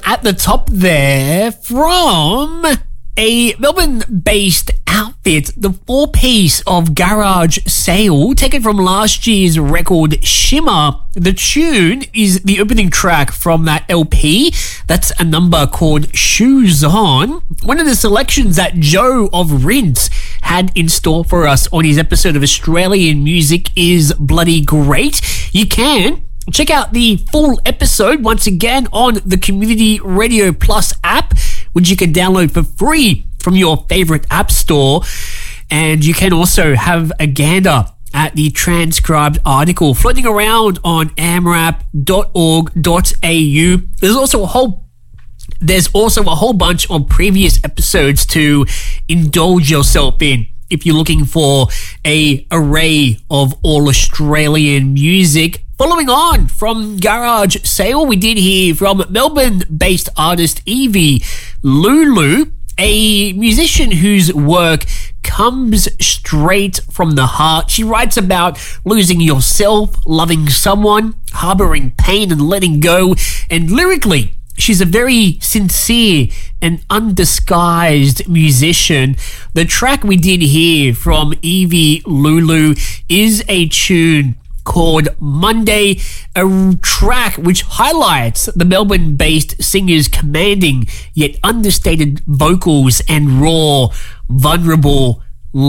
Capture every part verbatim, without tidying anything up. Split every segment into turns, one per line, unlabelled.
at the top there from a Melbourne-based outfit, the four-piece of Garage Sale, taken from last year's record Shimmer. The tune is the opening track from that L P. That's a number called Shoes On, one of the selections that Joe of Rinse had in store for us on his episode of Australian Music is Bloody Great. You can check out the full episode once again on the Community Radio Plus app, which you can download for free from your favorite app store. And you can also have a gander at the transcribed article floating around on amrap dot org dot a u. There's also a whole There's also a whole bunch of previous episodes to indulge yourself in if you're looking for a array of all Australian music. Following on from Garage Sale, we did hear from Melbourne-based artist Evie Lulu, a musician whose work comes straight from the heart. She writes about losing yourself, loving someone, harboring pain and letting go, and lyrically, she's a very sincere and undisguised musician. The track we did hear from Evie Lulu is a tune called Monday, a track which highlights the Melbourne-based singer's commanding yet understated vocals and raw, vulnerable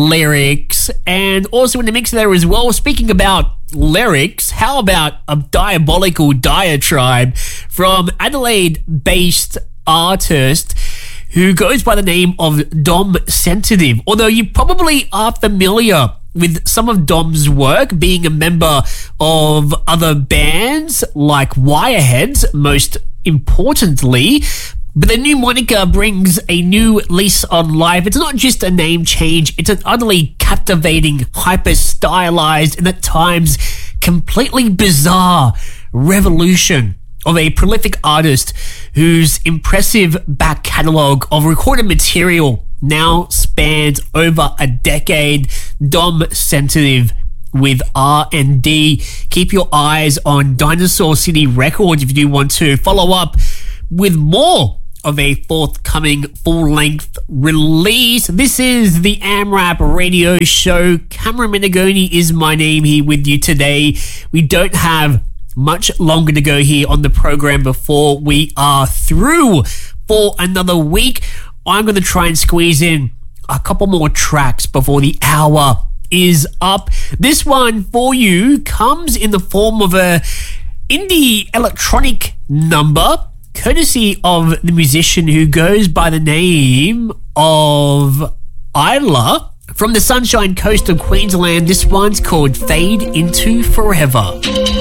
lyrics. And also in the mix there as well, speaking about lyrics, how about a diabolical diatribe from Adelaide-based artist who goes by the name of Dom Sensitive. Although you probably are familiar with some of Dom's work, being a member of other bands like Wireheads, most importantly. But the new moniker brings a new lease on life. It's not just a name change, it's an utterly captivating, hyper-stylized, and at times completely bizarre revolution of a prolific artist whose impressive back catalogue of recorded material now spans over a decade. Dom Sensitive with R and D. Keep your eyes on Dinosaur City Records if you do want to follow up with more of a forthcoming full-length release. This is the AmRap Radio Show. Cameron Menegoni is my name here with you today. We don't have much longer to go here on the program before we are through for another week. I'm going to try and squeeze in a couple more tracks before the hour is up. This one for you comes in the form of a indie electronic number, courtesy of the musician who goes by the name of Isla from the Sunshine Coast of Queensland. This one's called Fade Into Forever.